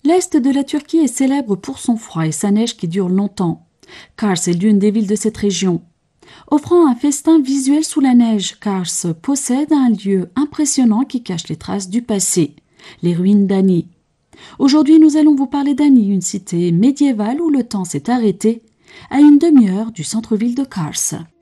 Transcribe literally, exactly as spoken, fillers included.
L'est de la Turquie est célèbre pour son froid et sa neige qui dure longtemps. Kars est l'une des villes de cette région. Offrant un festin visuel sous la neige, Kars possède un lieu impressionnant qui cache les traces du passé, les ruines d'Ani. Aujourd'hui, nous allons vous parler d'Ani, une cité médiévale où le temps s'est arrêté, à une demi-heure du centre-ville de Kars.